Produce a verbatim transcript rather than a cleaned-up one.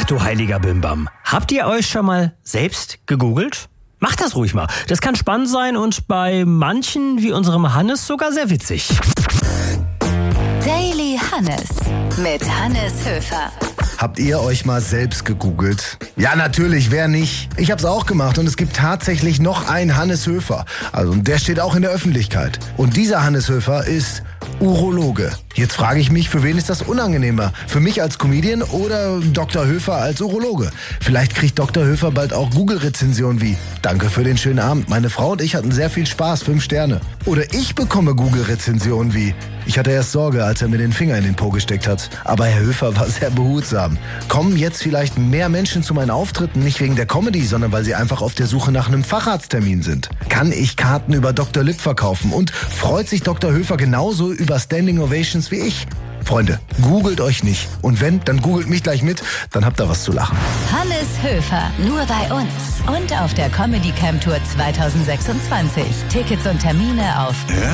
du heiliger Bimbam. Habt ihr euch schon mal selbst gegoogelt? Macht das ruhig mal. Das kann spannend sein und bei manchen, wie unserem Hannes, sogar sehr witzig. Daily Hannes mit Hannes Höfer. Habt ihr euch mal selbst gegoogelt? Ja, natürlich, wer nicht? Ich hab's auch gemacht und es gibt tatsächlich noch einen Hannes Höfer. Also der steht auch in der Öffentlichkeit. Und dieser Hannes Höfer ist Urologe. Jetzt frage ich mich, für wen ist das unangenehmer? Für mich als Comedian oder Doktor Höfer als Urologe? Vielleicht kriegt Doktor Höfer bald auch Google-Rezensionen wie: Danke für den schönen Abend, meine Frau und ich hatten sehr viel Spaß, fünf Sterne. Oder ich bekomme Google-Rezensionen wie: Ich hatte erst Sorge, als er mir den Finger in den Po gesteckt hat, aber Herr Höfer war sehr behutsam. Kommen jetzt vielleicht mehr Menschen zu meinen Auftritten, nicht wegen der Comedy, sondern weil sie einfach auf der Suche nach einem Facharzttermin sind? Kann ich Karten über Doktor Lipp verkaufen? Und freut sich Doktor Höfer genauso über Standing Ovations wie ich? Freunde, googelt euch nicht. Und wenn, dann googelt mich gleich mit, dann habt ihr was zu lachen. Hannes Höfer, nur bei uns und auf der Comedy Camp Tour zwanzig sechsundzwanzig. Tickets und Termine auf